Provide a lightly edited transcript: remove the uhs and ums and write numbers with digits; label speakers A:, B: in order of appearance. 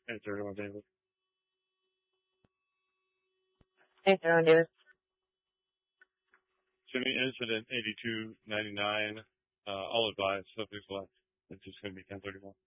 A: 831 David.
B: 831 David.
A: Jimmy, incident 8299, all advised, subject select. It's just going to be 1031.